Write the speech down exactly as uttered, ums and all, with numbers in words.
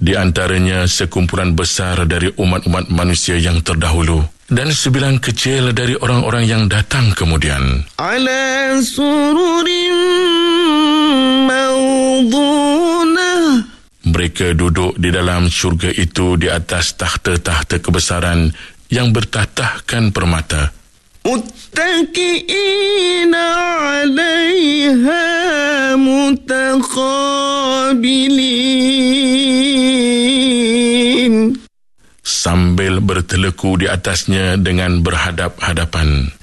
di antaranya sekumpulan besar dari umat-umat manusia yang terdahulu dan sebilang kecil dari orang-orang yang datang kemudian. Ala sururin mawdunah. Mereka duduk di dalam syurga itu di atas takhta-takhta kebesaran yang bertatahkan permata. Muttaqi'ina 'alaiha mutaqabilin. Sambil berteleku di atasnya dengan berhadap-hadapan.